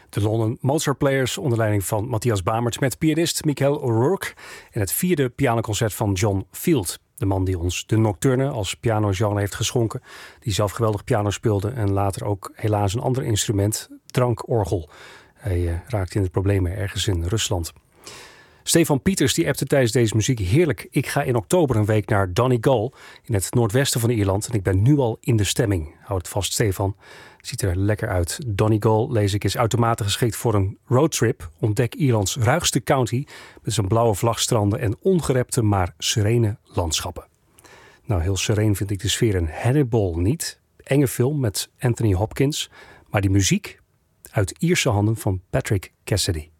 De London Mozart Players onder leiding van Matthias Bamert met pianist Michael O'Rourke en het 4e pianoconcert van John Field. De man die ons de nocturne als pianogenre heeft geschonken, die zelf geweldig piano speelde en later ook helaas een ander instrument, drankorgel. Hij raakte in de problemen ergens in Rusland. Stefan Pieters die appte tijdens deze muziek heerlijk. Ik ga in oktober een week naar Donegal in het noordwesten van Ierland en ik ben nu al in de stemming. Houd het vast, Stefan. Ziet er lekker uit. Donegal, lees ik, is uitermate geschikt voor een roadtrip. Ontdek Ierlands ruigste county met zijn blauwe vlagstranden en ongerepte maar serene landschappen. Nou, heel sereen vind ik de sfeer in Hannibal niet. Enge film met Anthony Hopkins. Maar die muziek uit Ierse handen van Patrick Cassidy.